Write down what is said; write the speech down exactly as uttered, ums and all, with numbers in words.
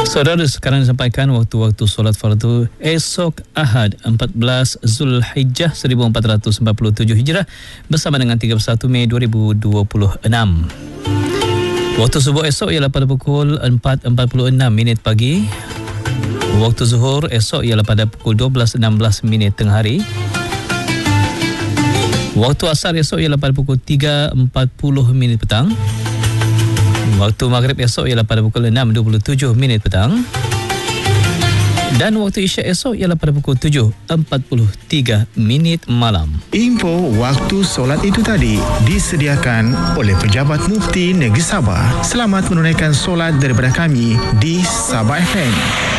Saudara, sekarang disampaikan waktu-waktu solat fardu esok Ahad empat belas Zulhijjah seribu empat ratus empat puluh tujuh Hijrah bersama dengan tiga puluh satu Mei dua ribu dua puluh enam. Waktu subuh esok ialah pada pukul empat empat puluh enam minit pagi. Waktu zuhur esok ialah pada pukul dua belas enam belas minit tengah hari. Waktu asar esok ialah pada pukul tiga empat puluh minit petang. Waktu maghrib esok ialah pada pukul enam dua puluh tujuh minit petang. Dan waktu isyak esok ialah pada pukul tujuh empat puluh tiga minit malam. Info waktu solat itu tadi disediakan oleh Pejabat Mufti Negeri Sabah. Selamat menunaikan solat daripada kami di Sabah F M.